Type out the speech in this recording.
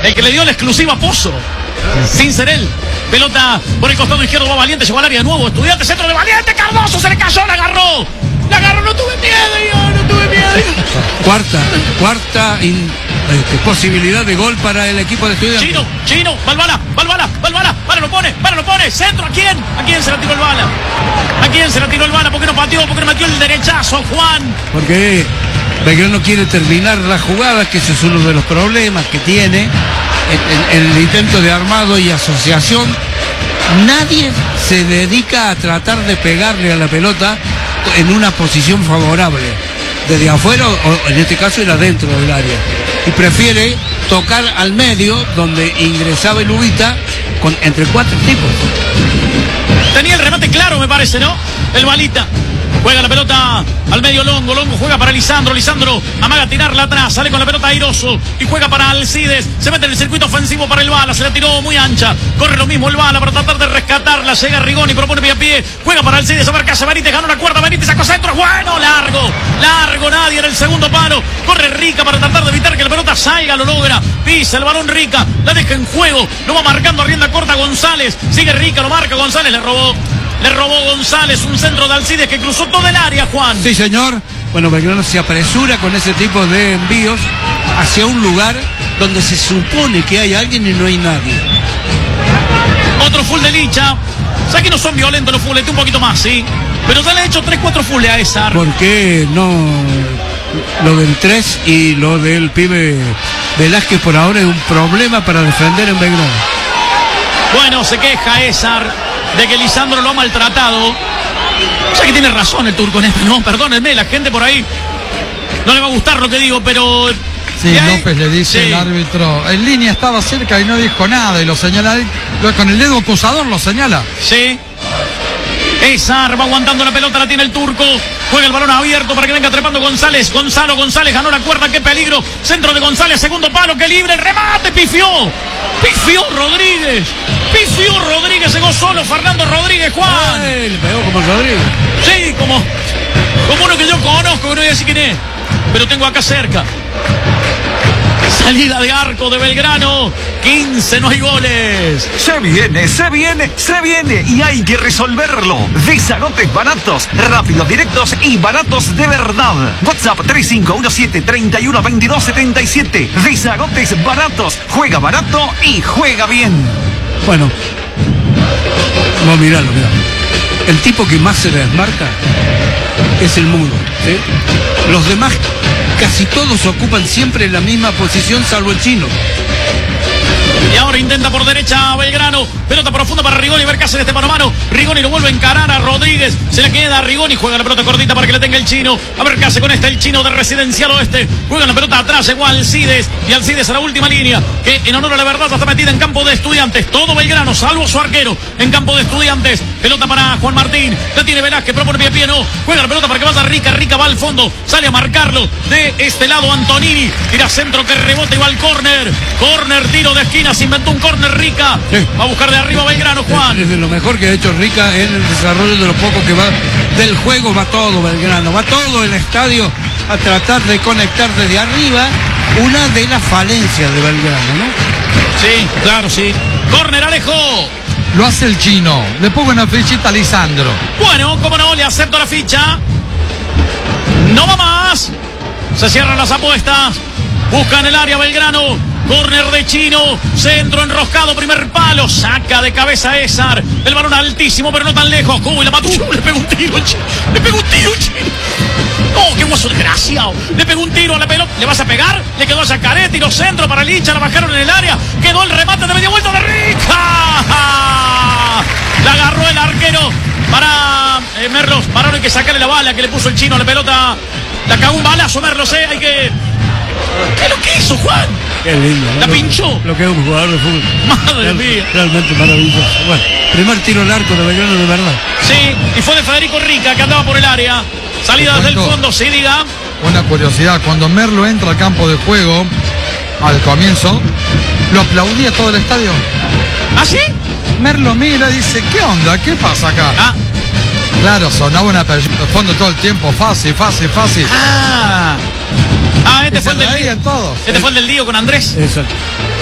El que le dio la exclusiva a Pozo. Sin ser él. Pelota por el costado izquierdo, va Valiente, llegó al área de nuevo. Estudiante, centro de Valiente. Cardoso se le cayó, la agarró. La agarró, no tuve miedo, yo no tuve miedo. Cuarta posibilidad de gol para el equipo de Estudiantes. Chino, Balbala, para lo pone, centro, ¿a quién? ¿A quién se la tiró el Bala? ¿A quién se la tiró el Bala? ¿Por qué no pateó? ¿Por qué no metió el derechazo, Juan? Porque Belgrano quiere terminar la jugada, que ese es uno de los problemas que tiene en el intento de armado y asociación. Nadie se dedica a tratar de pegarle a la pelota en una posición favorable, desde afuera o en este caso era dentro del área, y prefiere tocar al medio donde ingresaba el Ubita entre 4 tipos. Tenía el remate claro, me parece, ¿no? El Balita juega la pelota al medio Longo juega para Lisandro amaga tirarla atrás, sale con la pelota Airoso y juega para Alcides, se mete en el circuito ofensivo para el Bala, se la tiró muy ancha, corre lo mismo el Bala para tratar de rescatarla, llega Rigoni, propone pie a pie, juega para Alcides, a ver qué hace Benítez, ganó la cuerda, Benítez sacó centro, bueno, largo, nadie en el segundo palo, corre Rica para tratar de evitar que la pelota salga, lo logra, pisa el balón Rica, la deja en juego, lo va marcando a rienda corta González, sigue Rica, lo marca González, le robó González, un centro de Alcides que cruzó todo el área, Juan. Sí, señor. Bueno, Belgrano se apresura con ese tipo de envíos hacia un lugar donde se supone que hay alguien y no hay nadie. Otro full de Licha. O sea que no son violentos los fulletes, un poquito más, sí. Pero ya le he hecho 3-4 fulles a Esar. ¿Por qué no? Lo del 3 y lo del pibe Velázquez por ahora es un problema para defender en Belgrano. Bueno, se queja Esar de que Lisandro lo ha maltratado. O sea que tiene razón el turco en esto, no, perdónenme, la gente por ahí no le va a gustar lo que digo, pero... Sí, López le dice el árbitro, en línea estaba cerca y no dijo nada, y lo señala, con el dedo acusador lo señala. Sí. Esar va aguantando la pelota, la tiene el turco. Juega el balón abierto para que venga trepando González. González ganó la cuerda, qué peligro. Centro de González, segundo palo, qué libre, el remate, pifió Rodríguez. Llegó solo Fernando Rodríguez, Juan. Le pegó como Rodríguez. Sí, como uno que yo conozco, que no voy a decir quién es, pero tengo acá cerca. Salida de arco de Belgrano, 15, no hay goles. Se viene y hay que resolverlo. Desagotes baratos, rápidos, directos y baratos de verdad. WhatsApp 3517-312277. Desagotes baratos, juega barato y juega bien. Bueno, vamos a mirarlo. El tipo que más se desmarca es el Mudo, ¿sí? Los demás casi todos ocupan siempre la misma posición, salvo el Chino. Y ahora intenta por derecha Belgrano. Pelota profunda para Rigoni. A ver qué hace en este mano a mano. Rigoni lo vuelve a encarar a Rodríguez. Se la queda a Rigoni. Juega la pelota cortita para que la tenga el Chino. A ver qué hace con el Chino de Residencial Oeste. Juega la pelota atrás. Llegó Alcides. Y Alcides a la última línea. Que en honor a la verdad está metida en campo de Estudiantes. Todo Belgrano, salvo su arquero. En campo de Estudiantes. Pelota para Juan Martín. La tiene Velázquez. Propone pie a pie. No. Juega la pelota para que vaya Rica. Rica va al fondo. Sale a marcarlo. De este lado Antonini. Tira centro que rebota y va al córner. Córner, tiro de esquina. Se inventó un córner Rica. Sí. Va a buscar de arriba Belgrano, Juan. Es de lo mejor que ha hecho Rica en el desarrollo de lo poco que va del juego. Va todo Belgrano. Va todo el estadio a tratar de conectar desde arriba. Una de las falencias de Belgrano, ¿no? Sí, claro, sí. Córner, Alejo. Lo hace el Chino. Le pongo una fichita a Lisandro. Bueno, cómo no, le acepto la ficha. No va más. Se cierran las apuestas. Buscan el área Belgrano. Córner de Chino, centro enroscado, primer palo, saca de cabeza Esar, el balón altísimo pero no tan lejos, y la mató, le pegó un tiro, Chino. Oh, qué guaso desgraciado, le pegó un tiro a la pelota, ¿le vas a pegar? Le quedó a Yacaré, tiro centro para Licha, la bajaron en el área, quedó el remate de media vuelta de Rica, la agarró el arquero para Merlos, pararon, hay que sacarle la bala que le puso el Chino a la pelota, la cagó un balazo Merlos, hay que... ¿Qué es lo que hizo, Juan? Qué lindo, ¿no? La pinchó. Lo que es un jugador de fútbol. Madre mía. Realmente maravilloso. Bueno, primer tiro al arco de Belgrano de verdad. Sí, y fue de Federico Rica que andaba por el área. Salida del fondo, sí, diga. Una curiosidad, cuando Merlo entra al campo de juego, al comienzo, lo aplaudía todo el estadio. ¿Ah, sí? Merlo mira y dice, ¿qué onda? ¿Qué pasa acá? Claro, sonaba una de fondo todo el tiempo, fácil. Este fue el del Dío. Este fue el del Dío con Andrés. Exacto.